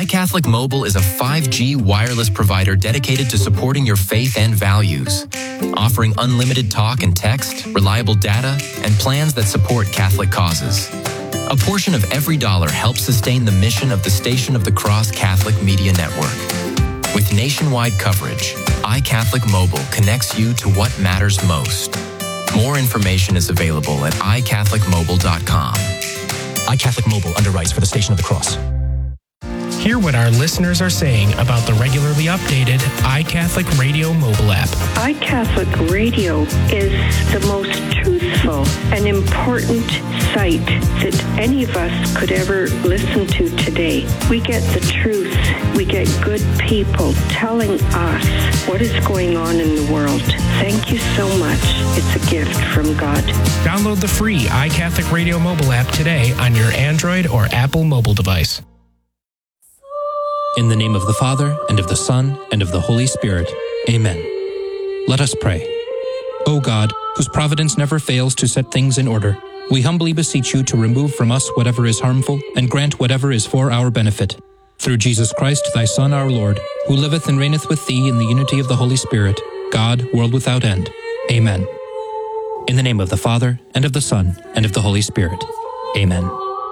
iCatholic Mobile is a 5G wireless provider dedicated to supporting your faith and values, offering unlimited talk and text, reliable data, and plans that support Catholic causes. A portion of every dollar helps sustain the mission of the Station of the Cross Catholic Media Network. With nationwide coverage, iCatholic Mobile connects you to what matters most. More information is available at iCatholicMobile.com. iCatholic Mobile underwrites for the Station of the Cross. Hear what our listeners are saying about the regularly updated iCatholic Radio mobile app. iCatholic Radio is the most truthful and important site that any of us could ever listen to today. We get the truth. We get good people telling us what is going on in the world. Thank you so much. It's a gift from God. Download the free iCatholic Radio mobile app today on your Android or Apple mobile device. In the name of the Father, and of the Son, and of the Holy Spirit. Amen. Let us pray. O God, whose providence never fails to set things in order, we humbly beseech you to remove from us whatever is harmful, and grant whatever is for our benefit. Through Jesus Christ, thy Son, our Lord, who liveth and reigneth with thee in the unity of the Holy Spirit, God, world without end. Amen. In the name of the Father, and of the Son, and of the Holy Spirit. Amen.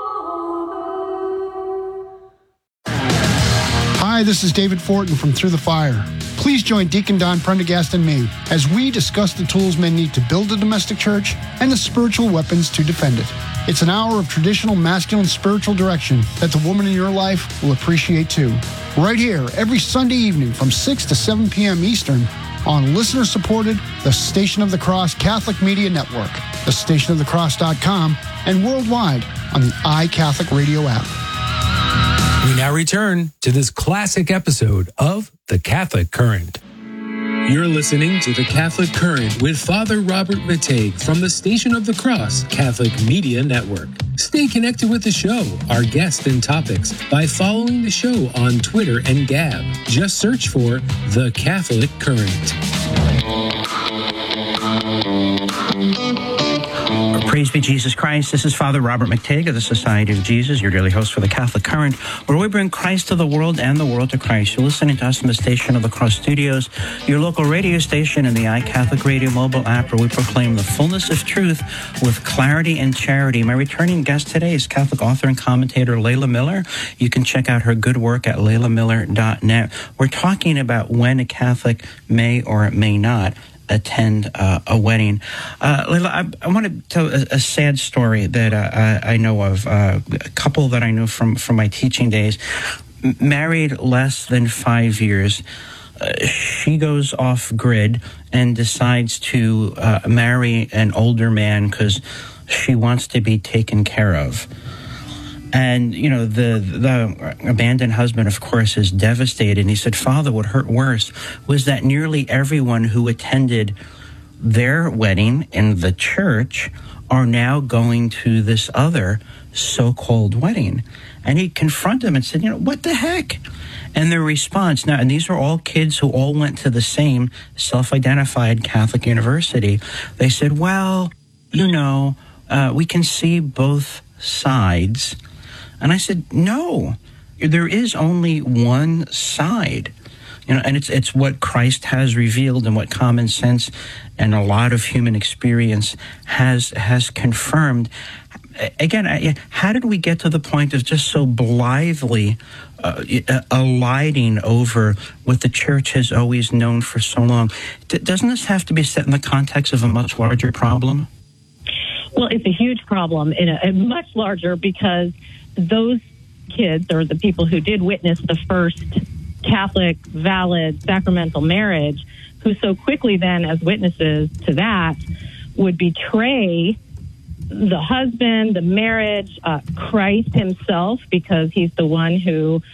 Hi, this is David Fortin from Through the Fire. Please join Deacon Don Prendergast and me as we discuss the tools men need to build a domestic church and the spiritual weapons to defend it. It's an hour of traditional masculine spiritual direction that the woman in your life will appreciate too. Right here, every Sunday evening from 6 to 7 p.m. Eastern on listener-supported The Station of the Cross Catholic Media Network, thestationofthecross.com, and worldwide on the iCatholic Radio app. We now return to this classic episode of The Catholic Current. You're listening to The Catholic Current with Father Robert Matej from the Station of the Cross Catholic Media Network. Stay connected with the show, our guests and topics by following the show on Twitter and Gab. Just search for The Catholic Current. Praise be Jesus Christ. This is Father Robert Matej of the Society of Jesus, your daily host for the Catholic Current, where we bring Christ to the world and the world to Christ. You're listening to us in the Station of the Cross Studios, your local radio station, and the iCatholic Radio mobile app, where we proclaim the fullness of truth with clarity and charity. My returning guest today is Catholic author and commentator Layla Miller. You can check out her good work at laylamiller.net. We're talking about when a Catholic may or may not attend a wedding. Layla, I want to tell a sad story that I know of. A couple that I know from my teaching days, married less than 5 years. She goes off grid and decides to marry an older man because she wants to be taken care of. And, you know, the abandoned husband, of course, is devastated. And he said, Father, what hurt worse was that nearly everyone who attended their wedding in the church are now going to this other so-called wedding. And he confronted them and said, you know, what the heck? And their response, now, and these are all kids who all went to the same self-identified Catholic university. They said, well, you know, we can see both sides. And I said, no, there is only one side. You know, and it's what Christ has revealed and what common sense and a lot of human experience has confirmed. Again, how did we get to the point of just so blithely alighting over what the Church has always known for so long? Doesn't this have to be set in the context of a much larger problem? Well, it's a huge problem, in a much larger, because those kids, or the people who did witness the first Catholic, valid, sacramental marriage, who so quickly then, as witnesses to that, would betray the husband, the marriage, Christ himself, because he's the one who,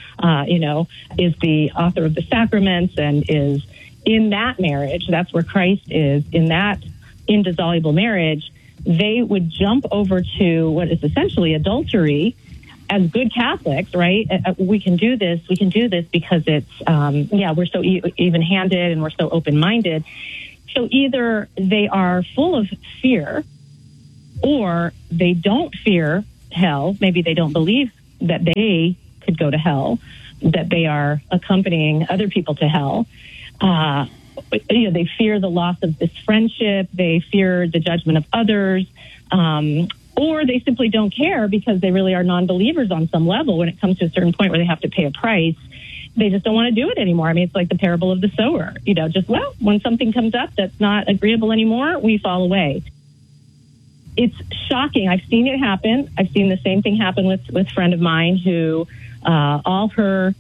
is the author of the sacraments and is in that marriage. That's where Christ is, in that indissoluble marriage. They would jump over to what is essentially adultery. As good Catholics, right? We can do this because it's, we're so even-handed and we're so open-minded. So either they are full of fear, or they don't fear hell. Maybe they don't believe that they could go to hell, that they are accompanying other people to hell. They fear the loss of this friendship. They fear the judgment of others. Or they simply don't care because they really are non-believers on some level when it comes to a certain point where they have to pay a price. They just don't want to do it anymore. I mean, it's like the parable of the sower. When something comes up that's not agreeable anymore, we fall away. It's shocking. I've seen it happen. I've seen the same thing happen with a friend of mine who all her,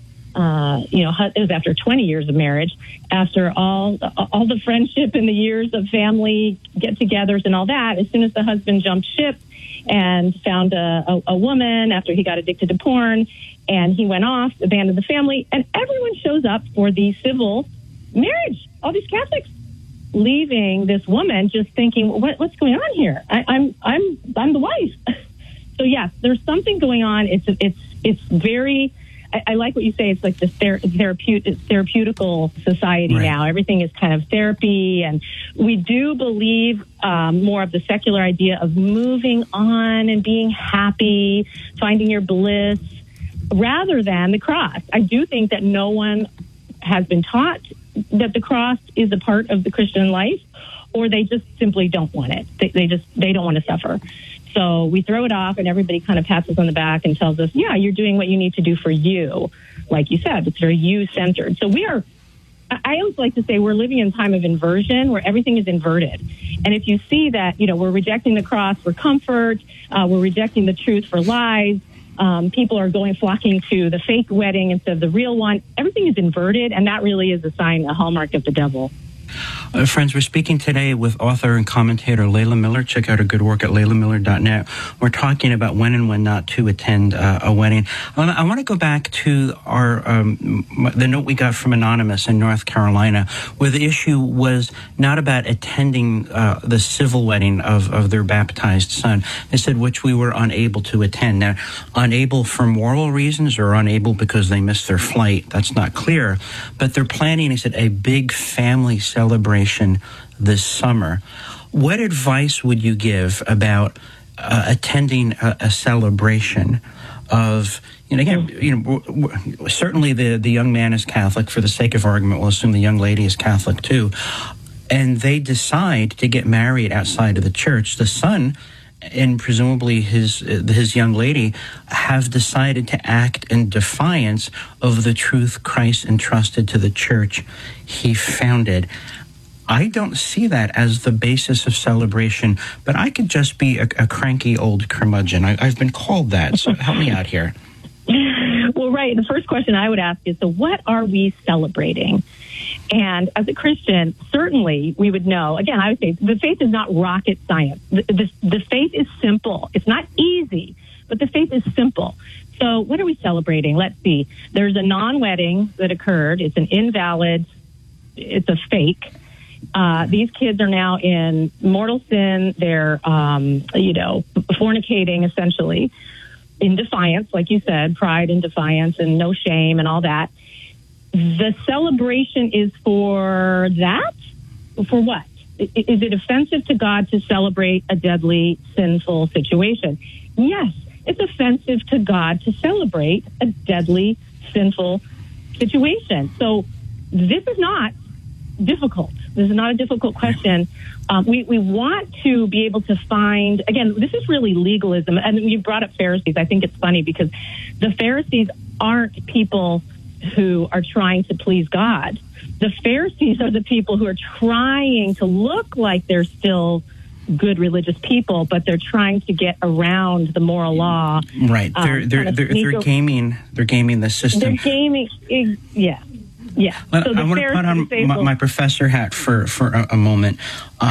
it was after 20 years of marriage, after all the friendship and the years of family get-togethers and all that, as soon as the husband jumped ship and found a woman after he got addicted to porn, and he went off, abandoned the family, and everyone shows up for the civil marriage, all these Catholics, leaving this woman just thinking, what's going on here? I'm the wife. So yes, there's something going on. It's very, I like what you say. It's like the therapeutical society now. Everything is kind of therapy, and we do believe more of the secular idea of moving on and being happy, finding your bliss, rather than the cross. I do think that no one has been taught that the cross is a part of the Christian life, or they just simply don't want it. They don't want to suffer. So we throw it off, and everybody kind of pats us on the back and tells us, yeah, you're doing what you need to do for you. Like you said, it's very you-centered. So I always like to say we're living in a time of inversion where everything is inverted. And if you see that, we're rejecting the cross for comfort, we're rejecting the truth for lies, people are flocking to the fake wedding instead of the real one. Everything is inverted, and that really is a hallmark of the devil. Friends, we're speaking today with author and commentator Layla Miller. Check out her good work at laylamiller.net. We're talking about when and when not to attend a wedding. I want to go back to the note we got from Anonymous in North Carolina, where the issue was not about attending the civil wedding of their baptized son. They said which we were unable to attend. Now, unable for moral reasons or unable because they missed their flight, that's not clear. But they're planning, he said, a big family celebration this summer. What advice would you give about attending a celebration of, certainly the young man is Catholic. For the sake of argument, we'll assume the young lady is Catholic too. And they decide to get married outside of the church. The son and presumably his young lady have decided to act in defiance of the truth Christ entrusted to the church he founded. I don't see that as the basis of celebration, but I could just be a cranky old curmudgeon. I've been called that, so help me out here. Well, right. The first question I would ask is, so what are we celebrating? And as a Christian, certainly we would know, again, I would say the faith is not rocket science. The faith is simple. It's not easy, but the faith is simple. So what are we celebrating? Let's see. There's a non-wedding that occurred. It's an invalid. It's a fake. These kids are now in mortal sin. They're, fornicating, essentially, in defiance, like you said, pride and defiance and no shame and all that. The celebration is for that? For what? Is it offensive to God to celebrate a deadly, sinful situation? Yes, it's offensive to God to celebrate a deadly, sinful situation. So this is not difficult. This is not a difficult question. We want to be able to find, again, this is really legalism. And you brought up Pharisees. I think it's funny because the Pharisees aren't people who are trying to please God. The Pharisees are the people who are trying to look like they're still good religious people, but they're trying to get around the moral law. Right. They're gaming the system. They're gaming. Yeah. Yeah. So I want to put on my professor hat for a moment.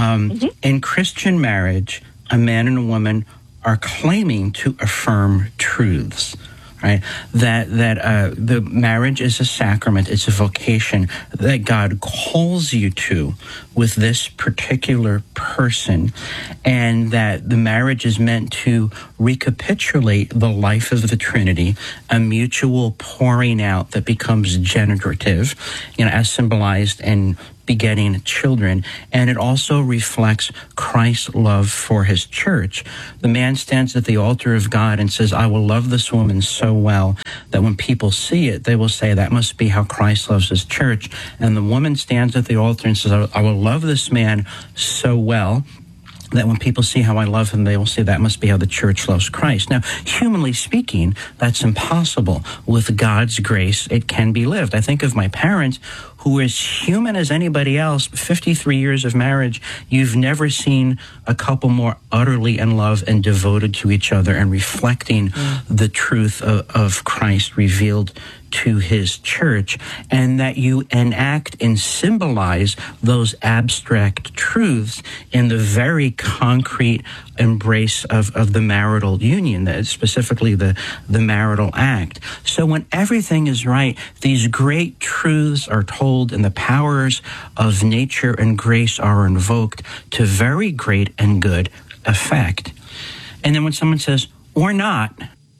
In Christian marriage, a man and a woman are claiming to affirm truths. Right, that the marriage is a sacrament, it's a vocation that God calls you to with this particular person, and that the marriage is meant to recapitulate the life of the Trinity, a mutual pouring out that becomes generative, as symbolized in begetting children. And it also reflects Christ's love for his church. The man stands at the altar of God and says, I will love this woman so well that when people see it, they will say, that must be how Christ loves his church. And the woman stands at the altar and says, I will love this man so well that when people see how I love him, they will say that must be how the church loves Christ. Now, humanly speaking, that's impossible. With God's grace, it can be lived. I think of my parents, who is human as anybody else, 53 years of marriage. You've never seen a couple more utterly in love and devoted to each other and reflecting the truth of Christ revealed to his church, and that you enact and symbolize those abstract truths in the very concrete embrace of the marital union, specifically the marital act. So when everything is right, these great truths are told and the powers of nature and grace are invoked to very great and good effect. And then when someone says, or not,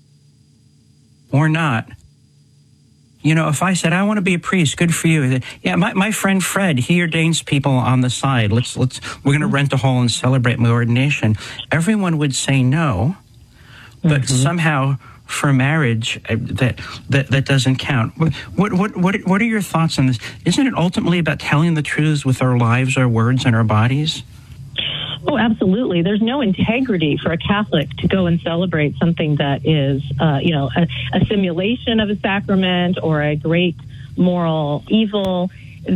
you know, if I said, I want to be a priest, good for you. Yeah, my friend Fred, he ordains people on the side. We're going to rent a hall and celebrate my ordination. Everyone would say no, but somehow for marriage, that doesn't count. What are your thoughts on this? Isn't it ultimately about telling the truths with our lives, our words, and our bodies? Oh, absolutely. There's no integrity for a Catholic to go and celebrate something that is, a simulation of a sacrament or a great moral evil.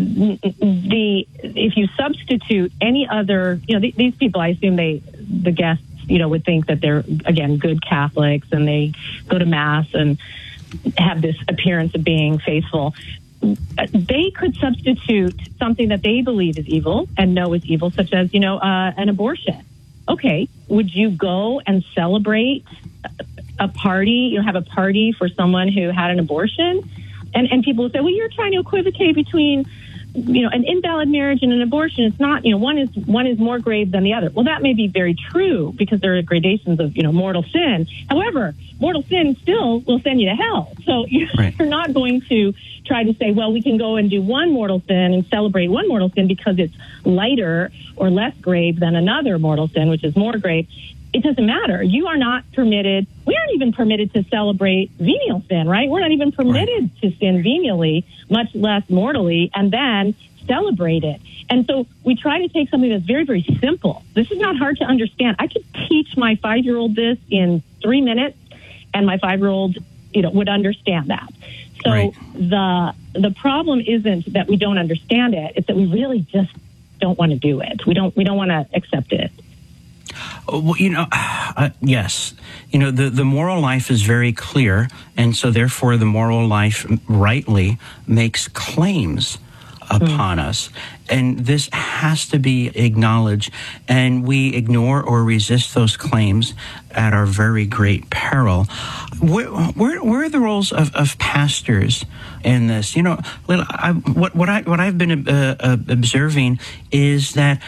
If you substitute any other, these people, I assume the guests, would think that they're, again, good Catholics and they go to Mass and have this appearance of being faithful. They could substitute something that they believe is evil and know is evil, such as, an abortion. Okay, would you go and celebrate a party, have a party for someone who had an abortion? And people will say, well, you're trying to equivocate between, an invalid marriage and an abortion. It's not, one is more grave than the other. Well, that may be very true because there are gradations of, mortal sin. However, mortal sin still will send you to hell. So you're not going to try to say, well, we can go and do one mortal sin and celebrate one mortal sin because it's lighter or less grave than another mortal sin, which is more grave. It doesn't matter. You are not permitted. We aren't even permitted to celebrate venial sin, right? We're not even permitted to sin venially, much less mortally, and then celebrate it. And so we try to take something that's very, very simple. This is not hard to understand. I could teach my 5-year-old this in 3 minutes, and my 5-year-old, would understand that. So the problem isn't that we don't understand it; it's that we really just don't want to do it. We don't want to accept it. Well, yes. The moral life is very clear, and so therefore the moral life rightly makes claims upon us. And this has to be acknowledged, and we ignore or resist those claims at our very great peril. Where are the roles of pastors in this? What I've been observing is that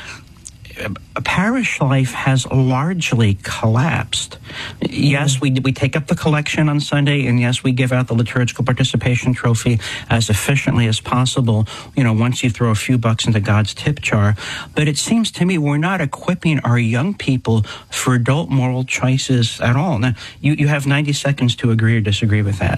parish life has largely collapsed. Yes, we take up the collection on Sunday, and yes, we give out the liturgical participation trophy as efficiently as possible, once you throw a few bucks into God's tip jar. But it seems to me we're not equipping our young people for adult moral choices at all. Now, you have 90 seconds to agree or disagree with that.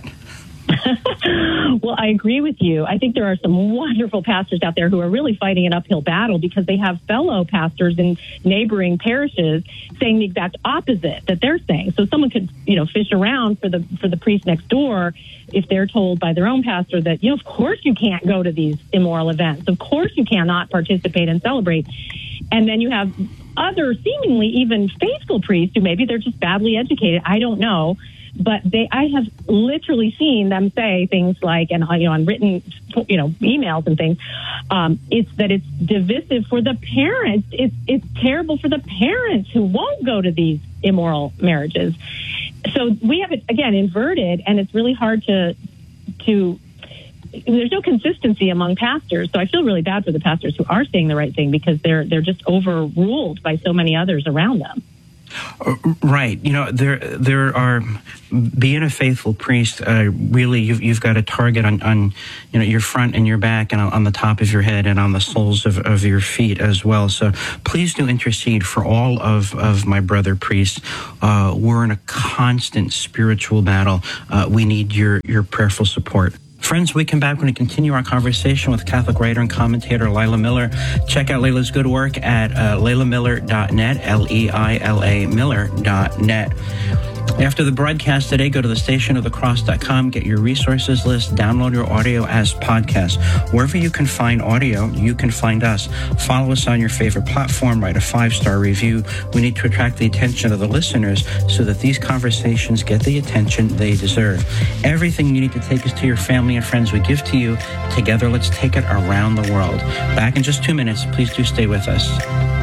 Well, I agree with you. I think there are some wonderful pastors out there who are really fighting an uphill battle because they have fellow pastors in neighboring parishes saying the exact opposite that they're saying. So someone could, fish around for the priest next door if they're told by their own pastor that, of course you can't go to these immoral events. Of course you cannot participate and celebrate. And then you have other seemingly even faithful priests who maybe they're just badly educated. I don't know. But I have literally seen them say things like, and on written, emails and things, it's divisive for the parents. It's terrible for the parents who won't go to these immoral marriages. So we have it again inverted, and it's really hard to. There's no consistency among pastors, so I feel really bad for the pastors who are saying the right thing because they're just overruled by so many others around them. Right. There are, being a faithful priest, really, you've got a target on your front and your back and on the top of your head and on the soles of your feet as well. So please do intercede for all of my brother priests. We're in a constant spiritual battle. We need your prayerful support. Friends, we come back. We're going to continue our conversation with Catholic writer and commentator Leila Miller. Check out Leila's good work at leilamiller.net, Leila Miller.net. After the broadcast today, go to thestationofthecross.com, get your resources list, download your audio as podcasts. Wherever you can find audio, you can find us. Follow us on your favorite platform, write a 5-star review. We need to attract the attention of the listeners so that these conversations get the attention they deserve. Everything you need to take us to your family and friends we give to you. Together, let's take it around the world. Back in just 2 minutes. Please do stay with us.